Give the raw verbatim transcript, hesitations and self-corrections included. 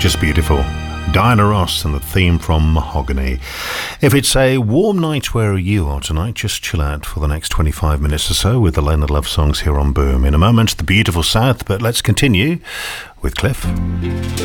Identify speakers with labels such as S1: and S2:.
S1: Just beautiful. Diana Ross and the theme from Mahogany. If it's a warm night where you are tonight, just chill out for the next twenty-five minutes or so with the Leonard Love songs here on Boom. In a moment, the beautiful South, but let's continue with Cliff.